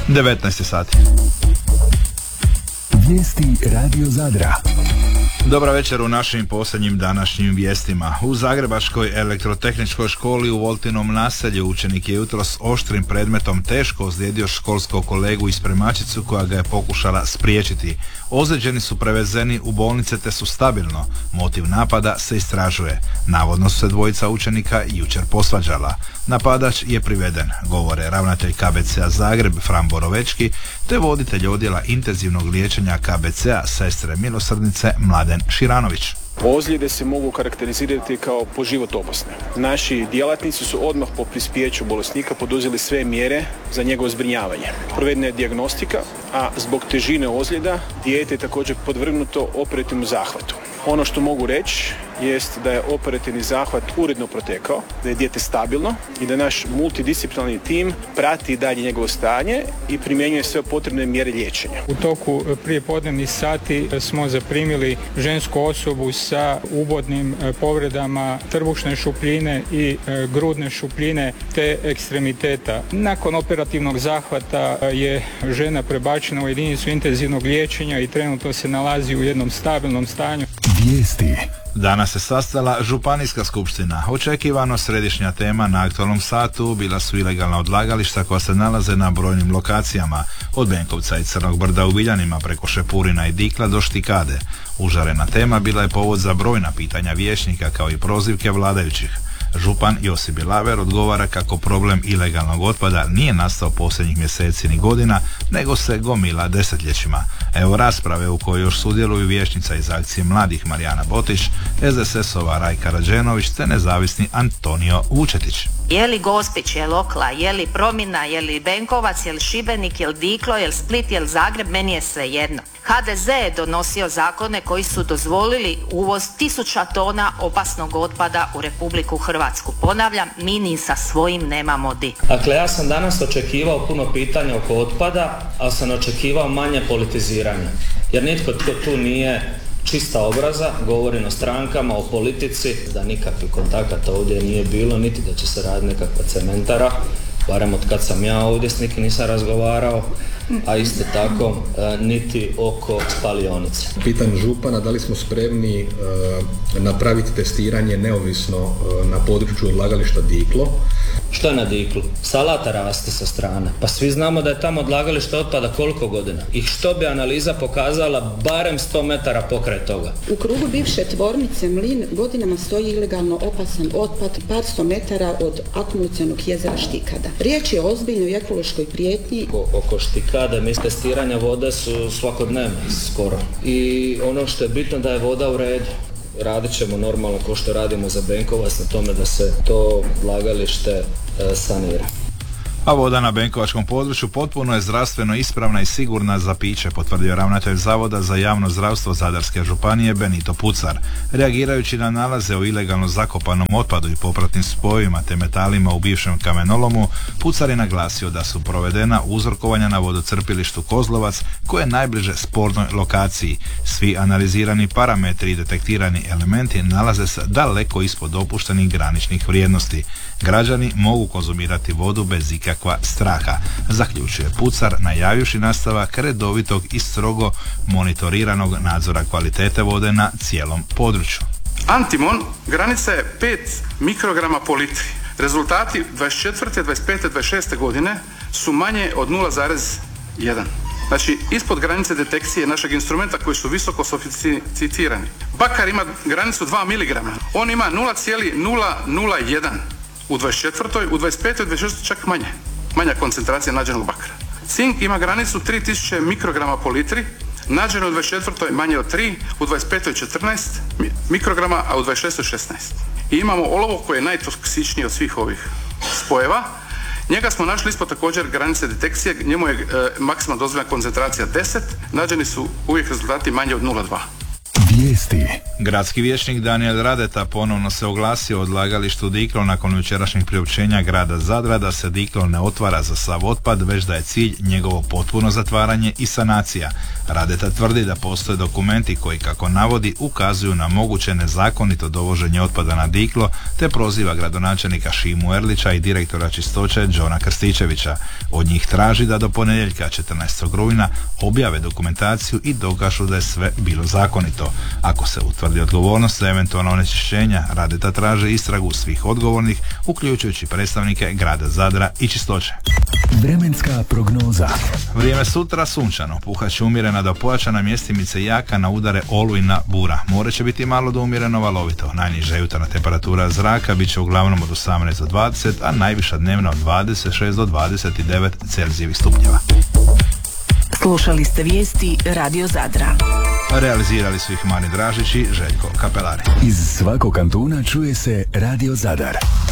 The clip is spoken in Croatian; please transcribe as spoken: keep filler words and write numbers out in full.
devetnaest sati. Vijesti Radio Zadra. Dobra večer u našim posljednjim današnjim vijestima. U Zagrebačkoj elektrotehničkoj školi u Voltinom naselju učenik je jutros oštrim predmetom teško ozlijedio školskog kolegu i spremačicu koja ga je pokušala spriječiti. Ozlijeđeni su prevezeni u bolnice te su stabilno. Motiv napada se istražuje. Navodno su se dvojica učenika jučer posvađala. Napadač je priveden, govore ravnatelj K B C-a Zagreb Fran Borovečki te voditelj odjela intenzivnog liječenja K B C-a Sestre milosrdnice Mladen Širanović. Ozljede se mogu karakterizirati kao po život opasne. Naši djelatnici su odmah po prispijeću bolesnika poduzeli sve mjere za njegovo zbrinjavanje. Provedena je dijagnostika, a zbog težine ozljeda dijete je također podvrgnuto operativnom zahvatu. Ono što mogu reći jest da je operativni zahvat uredno protekao, da je dijete stabilno i da naš multidisciplinarni tim prati dalje njegovo stanje i primjenjuje sve potrebne mjere liječenja. U toku prijepodnevnih sati smo zaprimili žensku osobu sa ubodnim povredama trbušne šupljine i grudne šupljine te ekstremiteta. Nakon operativnog zahvata je žena prebačena u jedinicu intenzivnog liječenja i trenutno se nalazi u jednom stabilnom stanju. Vijesti. Danas se sastala Županijska skupština. Očekivano središnja tema na aktualnom satu bila su ilegalna odlagališta koja se nalaze na brojnim lokacijama, od Benkovca i Crnog brda u Viljanima preko Šepurina i Dikla do Štikade. Užarena tema bila je povod za brojna pitanja vijećnika kao i prozivke vladajućih. Župan Josip Bilaver odgovara kako problem ilegalnog otpada nije nastao posljednjih mjeseci ni godina, nego se gomila desetljećima. Evo rasprave u kojoj još sudjeluju vijećnica iz akcije mladih Marijana Botić, S D S S-ova Rajka Rađenović te nezavisni Antonio Vučetić. Je li Gospić, je li Okla, je li Promina, je li Benkovac, je li Šibenik, je li Diklo, je li Split, je li Zagreb, meni je sve jedno. H D Z je donosio zakone koji su dozvolili uvoz tisuća tona opasnog otpada u Republiku Hrvatsku. Ponavljam, mi ni sa svojim nemamo di. Dakle, ja sam danas očekivao puno pitanja oko otpada, ali sam očekivao manje politiziranja. Jer nitko tko tu nije čista obraza, govorim o strankama, o politici, da nikakvih kontakata ovdje nije bilo, niti da će se raditi nekakva cementara, barem od kad sam ja ovdje s nikim nisam razgovarao, a isto tako e, niti oko spalionice. Pitanju župana, da li smo spremni e, napraviti testiranje neovisno e, na području odlagališta Diklo? Što je na Diklu? Salata raste sa strane. Pa svi znamo da je tamo odlagalište otpada koliko godina. I što bi analiza pokazala barem sto metara pokraj toga? U krugu bivše tvornice Mlin godinama stoji ilegalno opasan otpad par sto metara od akumulacionog jezera Štikada. Riječ je o ozbiljnoj ekološkoj prijetnji. O, oko Štikade mi testiranja vode su svakodnevne skoro. I ono što je bitno da je voda u redu. Radit ćemo normalno ko što radimo za Benkovac na tome da se to odlagalište e, sanira. A voda na benkovačkom području potpuno je zdravstveno ispravna i sigurna za piće, potvrdio ravnatelj Zavoda za javno zdravstvo Zadarske županije Benito Pucar. Reagirajući na nalaze o ilegalno zakopanom otpadu i popratnim spojevima te metalima u bivšem kamenolomu, Pucar je naglasio da su provedena uzorkovanja na vodocrpilištu Kozlovac koje je najbliže spornoj lokaciji. Svi analizirani parametri i detektirani elementi nalaze se daleko ispod dopuštenih graničnih vrijednosti. Građani mogu konzumirati vodu bez ikakva straha, zaključuje Pucar, najavivši nastavak redovitog i strogo monitoriranog nadzora kvalitete vode na cijelom području. Antimon, granica je pet mikrograma po litri. Rezultati dvadeset četvrte, dvadeset pete, dvadeset šeste godine su manje od nula zarez jedan. Znači, ispod granice detekcije našeg instrumenta koji su visoko sofisticirani. Bakar ima granicu dva miligrama. On ima nula zarez nula nula jedan. U dvadeset četvrtoj, u dvadeset petoj, dvadeset šestoj čak manje. Manja koncentracija nađenog bakra. Cink ima granicu tri tisuće mikrograma po litri, nađeno u dvadeset četvrtoj manje od tri, u dvadeset petoj četrnaest mikrograma, a u dvadeset šestoj šesnaest. I imamo olovo koje je najtoksičnije od svih ovih spojeva. Njega smo našli ispod također granice detekcije, njemu je e, maksimalna dozvoljena koncentracija deset, nađeni su uvijek rezultati manje od nula zarez dva. Vijesti. Gradski vijećnik Danijel Radeta ponovno se oglasio o odlagalištu Diklo nakon jučerašnjeg priopćenja grada Zadra da se Diklo ne otvara za sav otpad, već da je cilj njegovo potpuno zatvaranje i sanacija. Radeta tvrdi da postoje dokumenti koji, kako navodi, ukazuju na moguće nezakonito dovoženje otpada na Diklo, te proziva gradonačelnika Šimu Erlića i direktora čistoće Đona Krstičevića. Od njih traži da do ponedjeljka četrnaestog rujna objave dokumentaciju i dokažu da je sve bilo zakonito. Ako se utvrdi odgovornost za eventualno onečišćenja, Radeta traži istragu svih odgovornih, uključujući predstavnike grada Zadra i čistoće. Vremenska prognoza. Vrijeme sutra sunčano, puhać umjerena do pojačana, mjestimice jaka, na udare olujna bura. More će biti malo do umjereno valovito. Najniža jutarnja temperatura zraka bit će uglavnom od osamnaest do dvadeset, a najviša dnevna od dvadeset šest do dvadeset devet Celzijevih stupnjeva. Slušali ste vijesti Radio Zadra. Realizirali su ih Mani Dražić i Željko Kapelari. Iz svakog kantuna čuje se Radio Zadar.